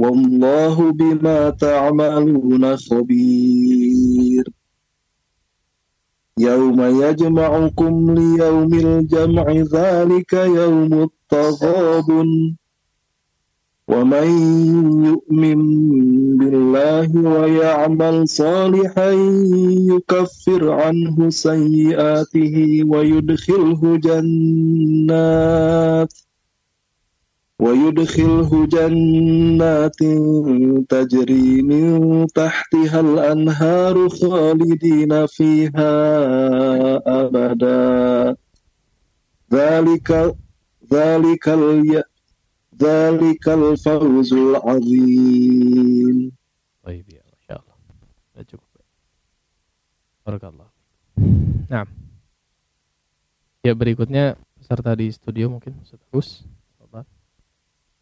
والله بما تعملون خبير يوم يجمعكم ليوم الجمع ذلك يوم التغابن ومن يؤمن بالله ويعمل صالحا يكفر عنه سيئاته ويدخله جنات تجري من تحتها الأنهار خالدين فيها أبدا ذلك ذلك ذلك الفوز العظيم. Baik ya, Masya Allah. Sudah cukup. Barakallah. Nah, ya berikutnya peserta di studio mungkin Ustaz Agus.